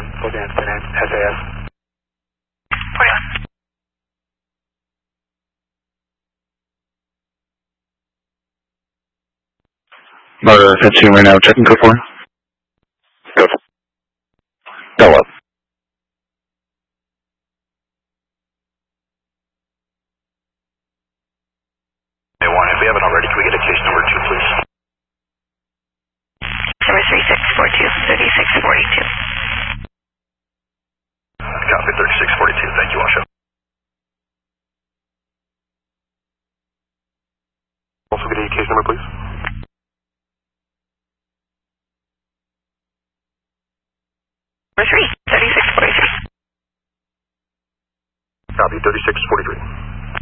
Bogan, SAS. 41. Fencing right now, checking code 4. Go. Bell up. Hey, Warren, if we haven't already, can we get a case number 2, please? Number 3642, 3642. Copy, 3642. Thank you, Washoe. Also get a case number, please. Number 3643. Copy, 3643.